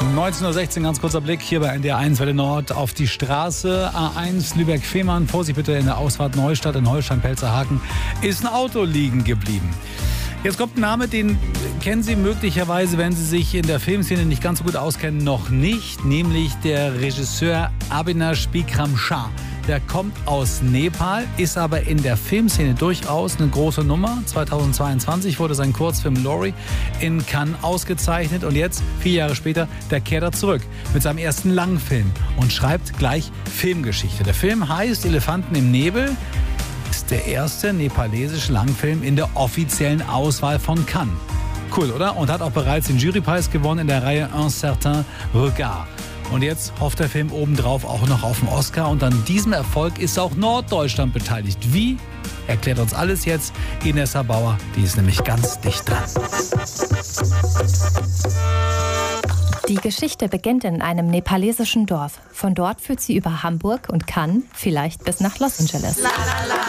19:16 Uhr, ganz kurzer Blick hier bei NDR 1 Welle Nord auf die Straße. A1 Lübeck-Fehmarn. Vorsicht bitte, in der Ausfahrt Neustadt in Holstein-Pelzerhaken ist ein Auto liegen geblieben. Jetzt kommt ein Name, den kennen Sie möglicherweise, wenn Sie sich in der Filmszene nicht ganz so gut auskennen, noch nicht. Nämlich der Regisseur Avinash Bikram Shah. Der kommt aus Nepal, ist aber in der Filmszene durchaus eine große Nummer. 2022 wurde sein Kurzfilm Lorry in Cannes ausgezeichnet. Und jetzt, 4 Jahre später, der kehrt er zurück mit seinem ersten Langfilm und schreibt gleich Filmgeschichte. Der Film heißt Elefanten im Nebel. Ist der erste nepalesische Langfilm in der offiziellen Auswahl von Cannes. Cool, oder? Und hat auch bereits den Jurypreis gewonnen in der Reihe Un certain regard. Und jetzt hofft der Film obendrauf auch noch auf den Oscar. Und an diesem Erfolg ist auch Norddeutschland beteiligt. Wie? Erklärt uns alles jetzt Inessa Bauer. Die ist nämlich ganz dicht dran. Die Geschichte beginnt in einem nepalesischen Dorf. Von dort führt sie über Hamburg und Cannes, vielleicht bis nach Los Angeles.